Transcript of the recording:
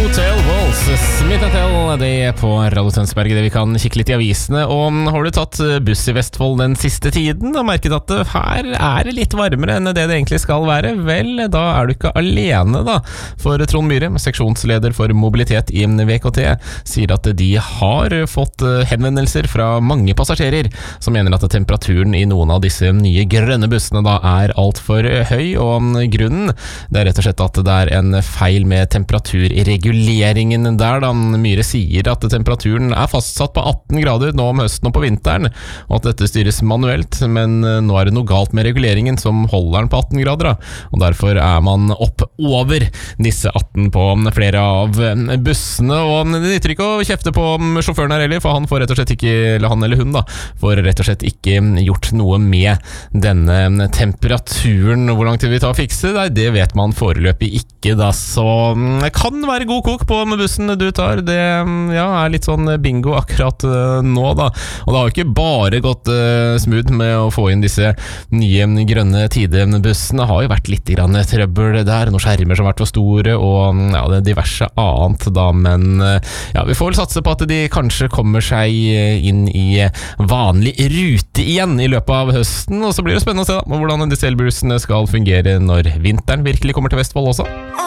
Hotel Walls, Smith & Tell, det på Radio Tønsberg, det vi kan kikke litt i avisene. Og har du tatt buss i Vestfold den siste tiden og merket at her er det litt varmere enn det egentlig skal være? Vel, da er du ikke alene da. For Trond Myhre, seksjonsleder for mobilitet i VKT, sier at de har fått henvendelser fra mange passasjerer som mener at temperaturen i noen av disse nye grønne bussene da er alt for høy, og grunnen det er rett og slett at det er en feil med temperaturreguleringen der da. Myhre sier at temperaturen er fastsatt på 18 grader nå om høsten og på vinteren, og at dette styres manuelt, men nå er det noe galt med reguleringen som holder den på 18 grader da. Og derfor er man opp over disse 18 på flere av bussene, og det nytter ikke å kjefte på sjåføren her heller, for han får rett og slett ikke, eller han eller hun da, får rett og slett ikke gjort noe med denne temperaturen. Hvor lang tid vi tar å fikse? Nei, det vet man foreløpig ikke da, så det kan være god kok på med bussen du tar. Det er litt sånn bingo akkurat nå da, og det har jo ikke bare gått smooth med å få inn disse nye grønne tidebussene. Det har jo vært litt grann trøbbel der, noen skjermer som har vært for store, og det er diverse annet da, men vi får vel satse på at de kanskje kommer seg inn i vanlig rute igjen i løpet av høsten, og så blir det spennende å se da, hvordan disse elbussene skal fungere når vinteren virkelig kommer til Vestfold også.